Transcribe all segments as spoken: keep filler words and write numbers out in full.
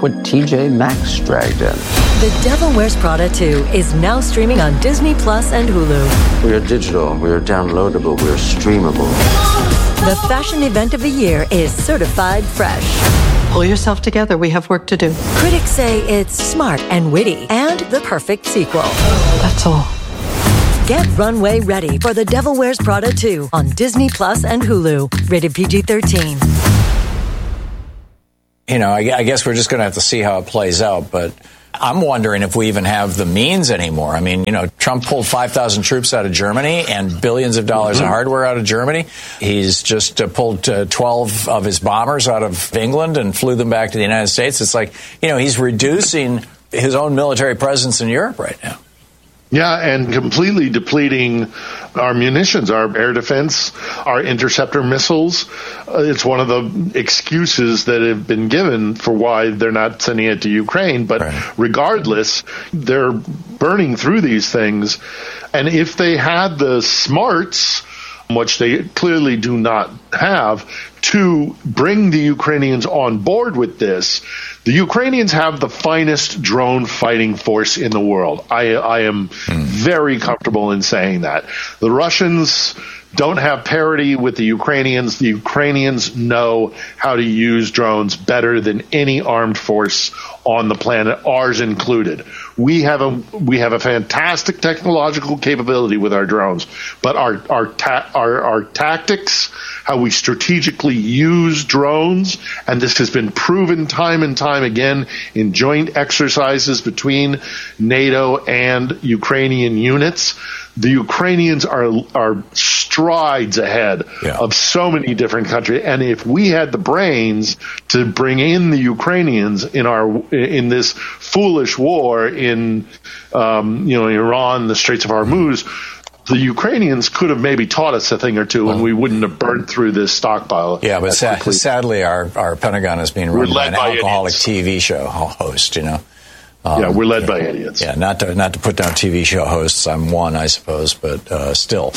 what T J Maxx dragged in. The Devil Wears Prada two is now streaming on Disney Plus and Hulu. We are digital, we are downloadable, we are streamable. The fashion event of the year is certified fresh. Pull yourself together, we have work to do. Critics say it's smart and witty and the perfect sequel. That's all. Get runway ready for The Devil Wears Prada two on Disney Plus and Hulu. Rated P G thirteen. You know, I, I guess we're just going to have to see how it plays out, but I'm wondering if we even have the means anymore. I mean, you know, Trump pulled five thousand troops out of Germany and billions of dollars mm-hmm. of hardware out of Germany. He's just uh, pulled uh, twelve of his bombers out of England and flew them back to the United States. It's like, you know, he's reducing his own military presence in Europe right now. Yeah, and completely depleting our munitions, our air defense, our interceptor missiles. Uh, it's one of the excuses that have been given for why they're not sending it to Ukraine. But right. regardless, they're burning through these things. And if they had the smarts, which they clearly do not have, to bring the Ukrainians on board with this, the Ukrainians have the finest drone fighting force in the world. I, I am mm. very comfortable in saying that. The Russians don't have parity with the Ukrainians. The Ukrainians know how to use drones better than any armed force on the planet, ours included. We have a we have a fantastic technological capability with our drones, but our our ta- our, our tactics, how we strategically use drones, and this has been proven time and time again in joint exercises between NATO and Ukrainian units. The Ukrainians are are strides ahead yeah. of so many different countries, and if we had the brains to bring in the Ukrainians in our in this foolish war in um, you know Iran, the Straits of Hormuz, the Ukrainians could have maybe taught us a thing or two, well, and we wouldn't have burned through this stockpile. Yeah, but sa- sadly, our our Pentagon is being run by an by alcoholic idiots. T V show host. You know. Um, yeah, we're led yeah, by idiots. Yeah, not to not to put down T V show hosts. I'm one, I suppose, but uh, still.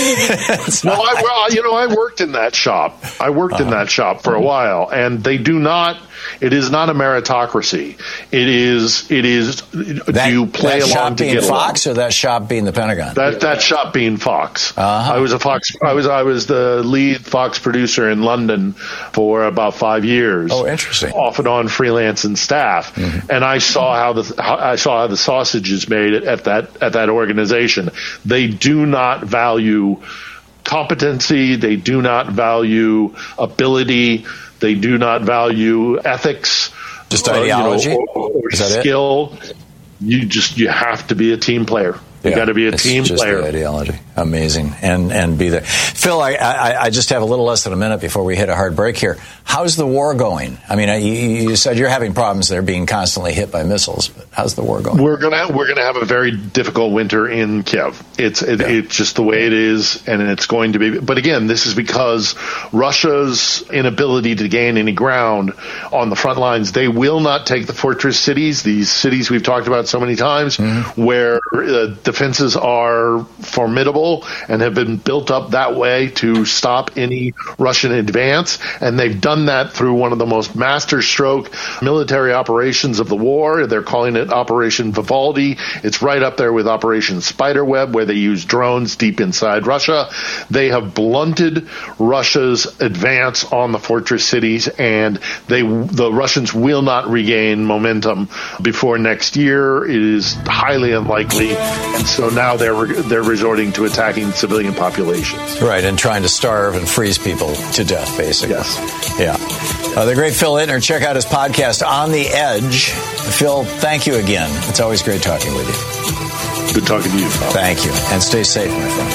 no, I, well, you know, I worked in that shop. I worked uh-huh. in that shop for a while, and they do not. It is not a meritocracy. It is. It is. That, do you play that along shop to being get Fox, along? or that shop being the Pentagon? That that shop being Fox. Uh-huh. I was a Fox. I was I was the lead Fox producer in London for about five years. Oh, interesting. Off and on, freelance and staff, mm-hmm. and I saw how the how, I saw how the sausage is made at that at that organization. They do not value competency. They do not value ability. They do not value ethics. Just ideology, uh, you know, or, or is that skill. It? You just you have to be a team player. You yeah, got to be a it's team just player. The ideology, amazing, and and be there. Phil, I, I I just have a little less than a minute before we hit a hard break here. How's the war going? I mean, you, you said you're having problems there, being constantly hit by missiles. But how's the war going? We're gonna we're gonna have a very difficult winter in Kiev. It's it, yeah. it's just the way it is, and it's going to be. But again, this is because Russia's inability to gain any ground on the front lines. They will not take the fortress cities. These cities we've talked about so many times, mm-hmm. where uh, defenses are formidable and have been built up that way to stop any Russian advance, and they've done that through one of the most masterstroke military operations of the war. They're calling it Operation Vivaldi. It's right up there with Operation Spiderweb, where they use drones deep inside Russia. They have blunted Russia's advance on the fortress cities, and they the Russians will not regain momentum before next year. It is highly unlikely, and so now they're they're resorting to attacking civilian populations. Right, and trying to starve and freeze people to death, basically. Yes. Yeah. Uh, the great Phil Ittner. Check out his podcast, On the Edge. Phil, thank you again. It's always great talking with you. Good talking to you, Bob. Thank you. And stay safe, my friend.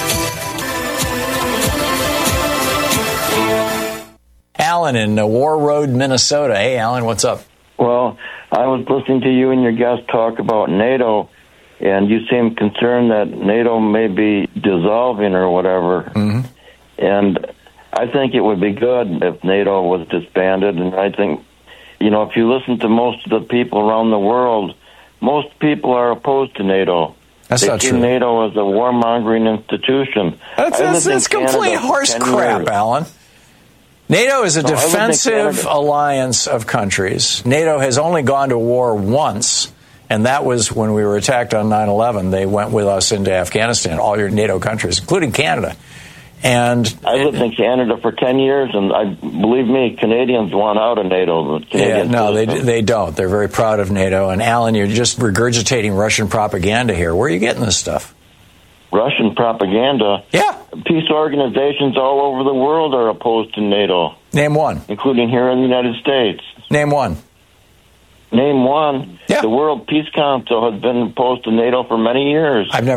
Alan in uh, War Road, Minnesota. Hey, Alan, what's up? Well, I was listening to you and your guest talk about NATO, and you seem concerned that NATO may be dissolving or whatever. Mm-hmm. And I think it would be good if NATO was disbanded. And I think, you know, if you listen to most of the people around the world, most people are opposed to NATO. That's they not see true. NATO as a warmongering institution. That's, that's, that's complete horse crap, years. Alan. NATO is a No, I would think defensive Canada- alliance of countries. NATO has only gone to war once, and that was when we were attacked on nine eleven. They went with us into Afghanistan, all your NATO countries, including Canada. And I lived in Canada for ten years, and I believe me, Canadians want out of NATO. The yeah, Canadian no, they citizens. they don't. They're very proud of NATO. And Alan, you're just regurgitating Russian propaganda here. Where are you getting this stuff? Russian propaganda. Yeah. Peace organizations all over the world are opposed to NATO, Name one. including here in the United States. Name one. Name one. Yeah. The World Peace Council has been opposed to NATO for many years. I've never